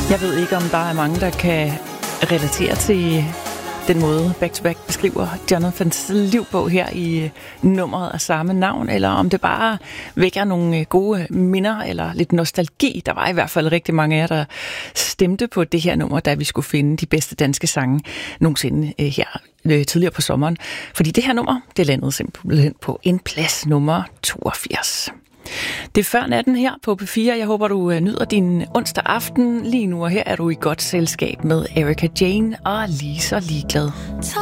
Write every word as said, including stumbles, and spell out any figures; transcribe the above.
Jeg ved ikke, om der er mange, der kan relatere til den måde Back to Back beskriver Jonathans liv på her i nummeret af samme navn, eller om det bare vækker nogle gode minder eller lidt nostalgi. Der var i hvert fald rigtig mange af jer, der stemte på det her nummer, da vi skulle finde de bedste danske sange nogensinde her tidligere på sommeren. Fordi det her nummer, det landede simpelthen på en plads nummer toogfirs. Det er før natten her på P fire. Jeg håber, du nyder din onsdag aften. Lige nu og her er du i godt selskab med Erika Jane og Lige så ligeglad.